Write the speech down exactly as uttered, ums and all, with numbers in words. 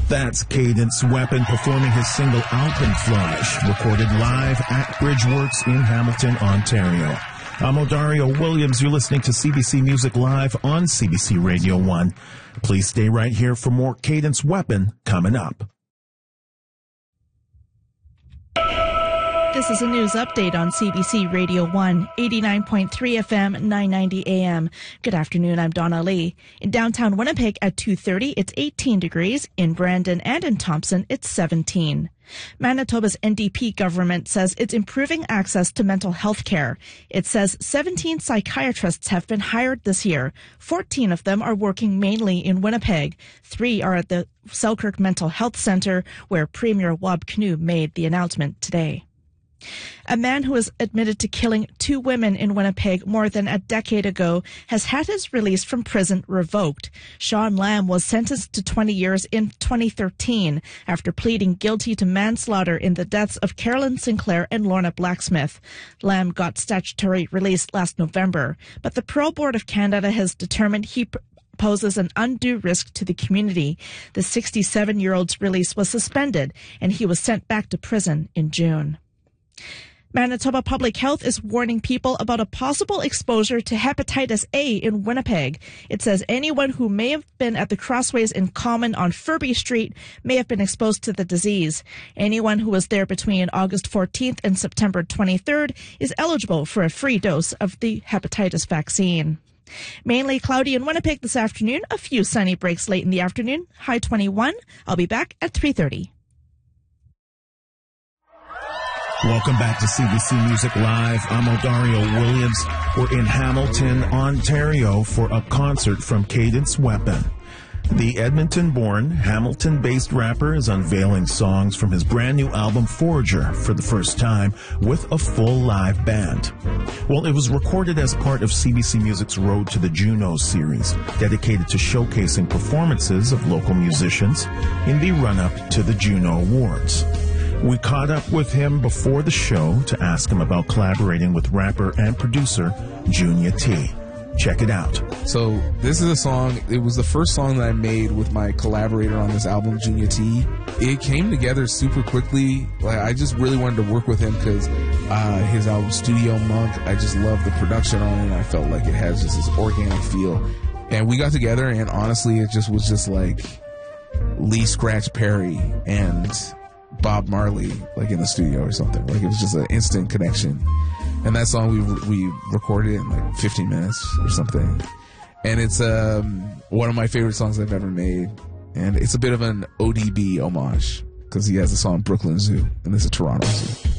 That's Cadence Weapon performing his single Alpenflourish, recorded live at Bridgeworks in Hamilton, Ontario. I'm Odario Williams. You're listening to C B C Music Live on C B C Radio one. Please stay right here for more Cadence Weapon coming up. This is a news update on C B C Radio one, eighty-nine point three F M, nine ninety A M. Good afternoon, I'm Donna Lee. In downtown Winnipeg at two thirty, it's eighteen degrees. In Brandon and in Thompson, it's seventeen. Manitoba's N D P government says it's improving access to mental health care. It says seventeen psychiatrists have been hired this year. fourteen of them are working mainly in Winnipeg. Three are at the Selkirk Mental Health Centre, where Premier Wab Kinew made the announcement today. A man who was admitted to killing two women in Winnipeg more than a decade ago has had his release from prison revoked. Sean Lamb was sentenced to twenty years in twenty thirteen after pleading guilty to manslaughter in the deaths of Carolyn Sinclair and Lorna Blacksmith. Lamb got statutory release last November, but the Parole Board of Canada has determined he poses an undue risk to the community. The sixty-seven-year-old's release was suspended, and he was sent back to prison in June. Manitoba Public Health is warning people about a possible exposure to hepatitis A in Winnipeg. It says anyone who may have been at the Crossways in Common on Furby Street may have been exposed to the disease. Anyone who was there between August fourteenth and September twenty-third is eligible for a free dose of the hepatitis vaccine. Mainly cloudy in Winnipeg this afternoon. A few sunny breaks late in the afternoon. High twenty-one. I'll be back at three thirty. Welcome back to C B C Music Live. I'm Odario Williams. We're in Hamilton, Ontario for a concert from Cadence Weapon. The Edmonton-born, Hamilton-based rapper is unveiling songs from his brand new album Forager for the first time with a full live band. Well, it was recorded as part of C B C Music's Road to the Juno series, dedicated to showcasing performances of local musicians in the run-up to the Juno Awards. We caught up with him before the show to ask him about collaborating with rapper and producer Junya T. Check it out. So this is a song, it was the first song that I made with my collaborator on this album, Junya T. It came together super quickly. Like, I just really wanted to work with him because uh, his album Studio Monk, I just love the production on it. I felt like it has just this organic feel. And we got together, and honestly, it just was just like Lee Scratch Perry and Bob Marley, like in the studio or something. Like, it was just an instant connection. And that song we we recorded in like fifteen minutes or something. And it's um, one of my favorite songs I've ever made. And it's a bit of an O D B homage because he has the song Brooklyn Zoo, and this is Toronto Zoo.